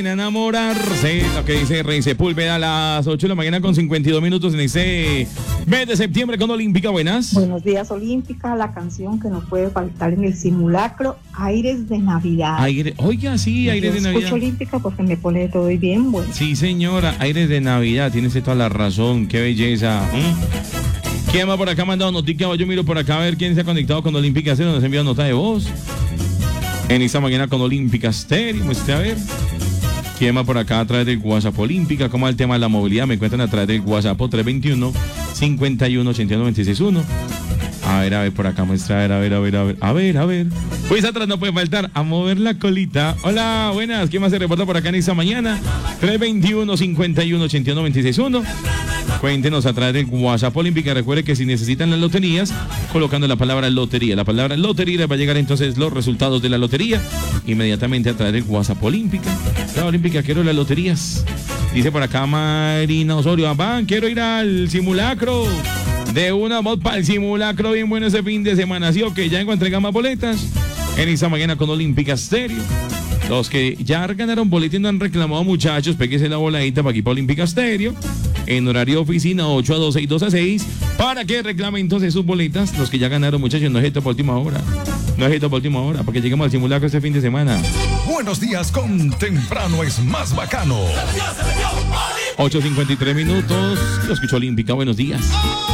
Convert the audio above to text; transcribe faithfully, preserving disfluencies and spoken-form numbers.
Enamorarse, lo que dice Rey Sepúlveda a las ocho de la mañana con cincuenta y dos minutos en ese mes de septiembre con Olímpica. Buenas. Buenos días, Olímpica, la canción que no puede faltar en el simulacro, Aires de Navidad. Aire, oiga, sí, Aires de Navidad. Escucho Olímpica porque me pone todo y bien bueno. Sí, señora, Aires de Navidad, tienes toda la razón, qué belleza. ¿Mm? ¿Quién va por acá mandado notica? Yo miro por acá a ver quién se ha conectado con Olímpica Stereo, nos envió nota de voz. En esta mañana con Olímpica Stereo, muestre a ver. ¿Quién va por acá a través del WhatsApp Olímpica? ¿Cómo va el tema de la movilidad? Me encuentran a través del WhatsApp tres veintiuno, cincuenta y uno, ochenta y uno, noventa y seis uno. A ver, a ver, por acá muestra, a ver, a ver, a ver, a ver, a ver, a ver. Pues atrás no puede faltar, a mover la colita. Hola, buenas, ¿quién más se reporta por acá en esta mañana? tres veintiuno, cincuenta y uno, ochenta y uno, noventa y seis uno. Cuéntenos a través del WhatsApp Olímpica. Recuerde que si necesitan las loterías, colocando la palabra lotería, la palabra lotería, les va a llegar entonces los resultados de la lotería inmediatamente a través del WhatsApp Olímpica. La Olímpica, quiero las loterías. Dice por acá Marina Osorio, van, quiero ir al simulacro. De una voz para el simulacro, bien bueno ese fin de semana. Sí, ok, ya encontré más boletas en esta mañana con Olímpica Stereo. Los que ya ganaron boletos y no han reclamado, muchachos, péguese la voladita para aquí para Olímpica Stereo. En horario de oficina, ocho a doce y dos a seis, para que reclamen entonces sus boletas. Los que ya ganaron, muchachos, no es esto por última hora. No es esto por última hora, para que lleguemos al simulacro este fin de semana. Buenos días con Temprano es más bacano. ocho cincuenta y tres minutos. Lo escucho Olímpica, buenos días.